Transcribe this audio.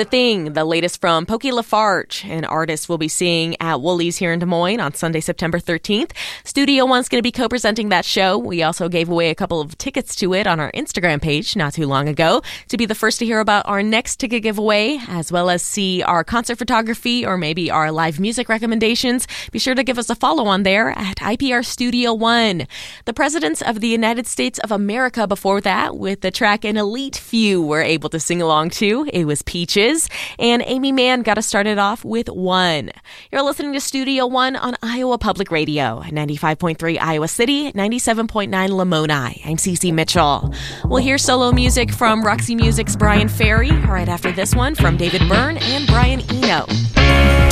The Thing, the latest from Pokey Lafarge, an artist we'll be seeing at Woolies here in Des Moines on Sunday, September 13th. Studio One's going to be co-presenting that show. We also gave away a couple of tickets to it on our Instagram page not too long ago. To be the first to hear about our next ticket giveaway, as well as see our concert photography or maybe our live music recommendations, be sure to give us a follow on there at IPR Studio One. The presidents of the United States of America before that, with the track An Elite Few, were able to sing along to. It was Peaches. And Amy Mann got us started off with One. You're listening to Studio One on Iowa Public Radio, 95.3 Iowa City, 97.9 Lamoni. I'm Cece Mitchell. We'll hear solo music from Roxy Music's Brian Ferry right after this one from David Byrne and Brian Eno.